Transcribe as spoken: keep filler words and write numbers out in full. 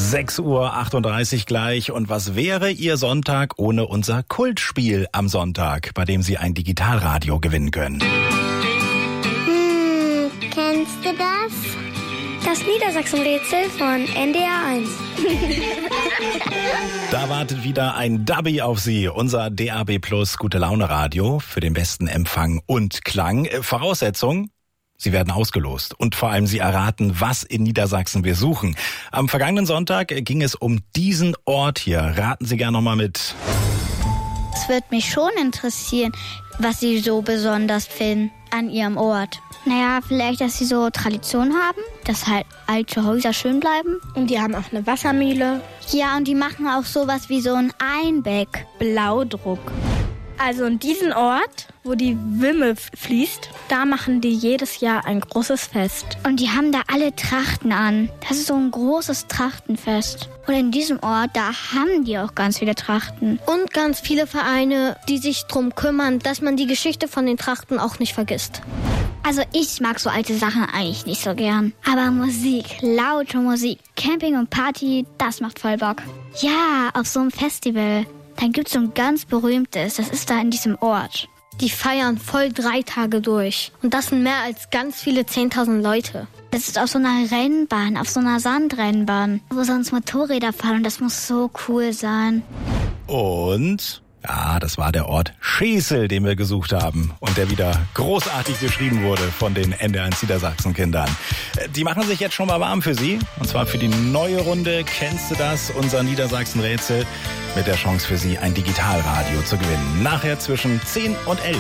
sechs Uhr achtunddreißig gleich. Und was wäre Ihr Sonntag ohne unser Kultspiel am Sonntag, bei dem Sie ein Digitalradio gewinnen können? Hm, kennst du das? Das Niedersachsen-Rätsel von N D R eins. Da wartet wieder ein Dubby auf Sie, unser D A B Plus Gute-Laune-Radio für den besten Empfang und Klang. Voraussetzung: Sie werden ausgelost und vor allem Sie erraten, was in Niedersachsen wir suchen. Am vergangenen Sonntag ging es um diesen Ort hier. Raten Sie gerne nochmal mit. Es würde mich schon interessieren, was Sie so besonders finden an Ihrem Ort. Naja, vielleicht, dass Sie so Tradition haben, dass halt alte Häuser schön bleiben. Und die haben auch eine Wassermühle. Ja, und die machen auch sowas wie so ein Einbeck. Blaudruck. Also in diesem Ort, wo die Wimme fließt, da machen die jedes Jahr ein großes Fest. Und die haben da alle Trachten an. Das ist so ein großes Trachtenfest. Und in diesem Ort, da haben die auch ganz viele Trachten. Und ganz viele Vereine, die sich drum kümmern, dass man die Geschichte von den Trachten auch nicht vergisst. Also ich mag so alte Sachen eigentlich nicht so gern. Aber Musik, laute Musik, Camping und Party, das macht voll Bock. Ja, auf so einem Festival. Dann gibt's so ein ganz berühmtes, das ist da in diesem Ort. Die feiern voll drei Tage durch. Und das sind mehr als ganz viele zehntausend Leute. Das ist auf so einer Rennbahn, auf so einer Sandrennbahn, wo sonst Motorräder fahren und das muss so cool sein. Und ja, das war der Ort Schesel, den wir gesucht haben und der wieder großartig beschrieben wurde von den N D R eins Niedersachsen-Kindern. Die machen sich jetzt schon mal warm für Sie, und zwar für die neue Runde Kennst du das? Unser Niedersachsen-Rätsel mit der Chance für Sie, ein Digitalradio zu gewinnen. Nachher zwischen zehn und elf.